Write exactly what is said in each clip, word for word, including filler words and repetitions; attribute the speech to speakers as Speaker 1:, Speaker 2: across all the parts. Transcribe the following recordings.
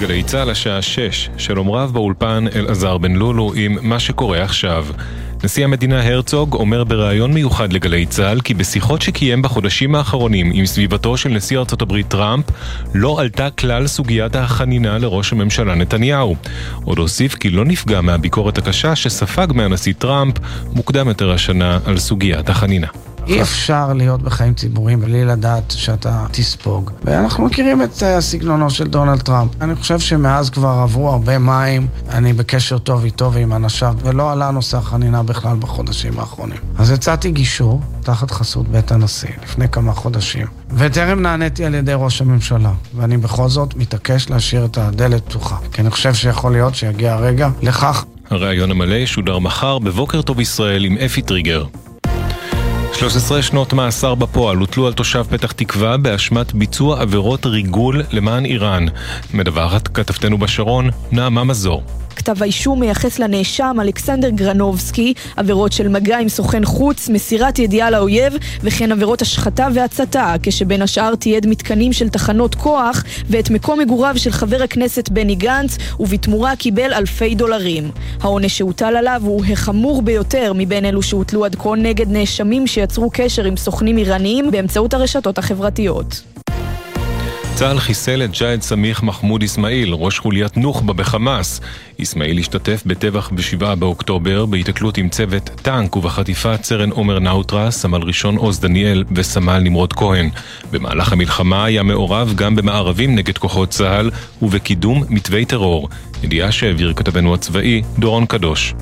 Speaker 1: גלי צהל השעה שש, שלום רב באולפן אלעזר בן לולו עם מה שקורה עכשיו. נשיא המדינה הרצוג אומר בראיון מיוחד לגלי צהל כי בשיחות שקיים בחודשים האחרונים עם סביבתו של נשיא ארצות הברית טראמפ לא עלתה כלל סוגיית החנינה לראש הממשלה נתניהו. עוד הוסיף כי לא נפגע מהביקורת הקשה שספג מהנשיא טראמפ מוקדם יותר השנה על סוגיית החנינה.
Speaker 2: אי אפשר להיות בחיים ציבוריים בלי לדעת שאתה תספוג. ואנחנו מכירים את הסגנונו של דונלד טראמפ. אני חושב שמאז כבר עברו הרבה מים, אני בקשר טוב איתו ועם אנשיו, ולא עלה נושא החנינה בכלל בחודשים האחרונים. אז הצעתי גישור תחת חסות בית הנשיא לפני כמה חודשים. וטרם נעניתי על ידי ראש הממשלה, ואני בכל זאת מתעקש להשאיר את הדלת פתוחה. כי אני חושב שיכול להיות שיגיע הרגע לכך.
Speaker 1: הרעיון המלא ישודר מחר בבוקר טוב ישראל עם אפי טריגר. שלוש עשרה שנות מאסר בפועל הוטלו על תושב פתח תקווה באשמת ביצוע עבירות ריגול למען איראן. מדווחת כתבתנו בשרון, נעמה מזור.
Speaker 3: כתב האישום מייחס לנאשם אלכסנדר גרנובסקי עבירות של מגע עם סוכן חוץ, מסירת ידיעה לאויב וכן עבירות השחתה והצתה, כשבין השאר תיעד מתקנים של תחנות כוח ואת מקום מגוריו של חבר הכנסת בני גנץ, ובתמורה קיבל אלפי דולרים. העונש שהוטל עליו הוא החמור ביותר מבין אלו שהוטלו עד כה נגד נאשמים שיצרו קשר עם סוכנים איראניים באמצעות הרשתות החברתיות.
Speaker 1: צה"ל חיסל את ג'אד סמיח מחמוד אסמאעיל, ראש חוליית נוח'בה בחמאס. אסמאעיל השתתף בטבח בשבעה באוקטובר בהיתקלות עם צוות טנק ובחטיפת סרן עומר נאוטרה, סמל ראשון עוז דניאל וסמל נמרוד כהן. במהלך המלחמה היה מעורב גם במערבים נגד כוחות צה"ל ובקידום מתווי טרור. ידיעה שהעביר כתבנו הצבאי דורון קדוש.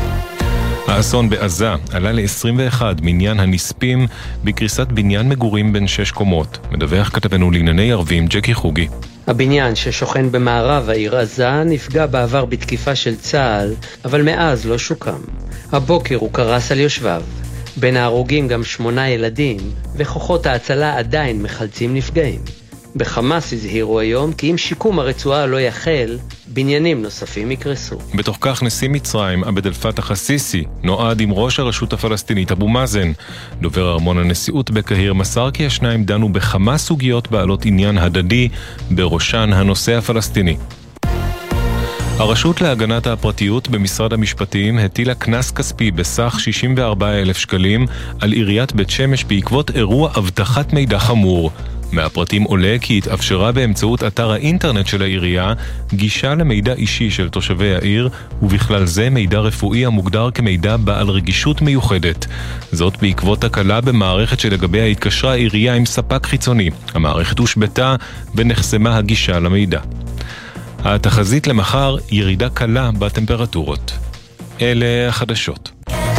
Speaker 1: האסון בעזה עלה ל-עשרים ואחד מניין הנספים בקריסת בניין מגורים בין שש קומות. מדווח כתבנו לענייני ערבים ג'קי חוגי.
Speaker 4: הבניין ששוכן במערב העיר עזה נפגע בעבר בתקיפה של צה"ל, אבל מאז לא שוקם. הבוקר הוא קרס על יושביו. בין ההרוגים גם שמונה ילדים, וכוחות ההצלה עדיין מחלצים נפגעים. בחמאס הזהירו היום כי אם שיקום הרצועה לא יחל, בניינים נוספים יקרסו.
Speaker 1: בתוך כך נשיא מצרים עבד אל פתח א-סיסי נועד עם ראש הרשות הפלסטינית אבו מאזן. דובר ארמון הנשיאות בקהיר מסר כי השניים דנו בכמה סוגיות בעלות עניין הדדי, בראשן הנושא הפלסטיני. הרשות להגנת הפרטיות במשרד המשפטים הטילה קנס כספי בסך שישים וארבעה אלף שקלים על עיריית בית שמש בעקבות אירוע אבטחת מידע חמור. מהפרטים עולה כי התאפשרה באמצעות אתר האינטרנט של העירייה גישה למידע אישי של תושבי העיר, ובכלל זה מידע רפואי המוגדר כמידע בעל רגישות מיוחדת. זאת בעקבות תקלה במערכת שלגביה התקשרה העירייה עם ספק חיצוני. המערכת הושבתה ונחסמה הגישה למידע. התחזית למחר ירידה קלה בטמפרטורות. אלה החדשות.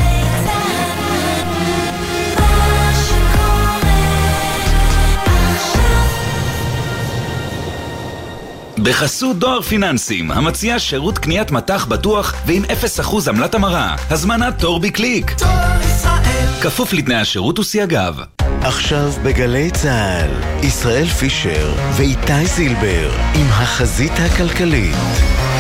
Speaker 5: בחסות דואר פיננסים, המציע שירות קניית מטח בטוח ועם אפס אחוז עמלת המרה. הזמנת תור בקליק. דואר ישראל. כפוף לתנאי השירות וסייגיו.
Speaker 6: עכשיו בגלי צהל, ישראל פישר ואיתי זילבר עם החזית הכלכלית.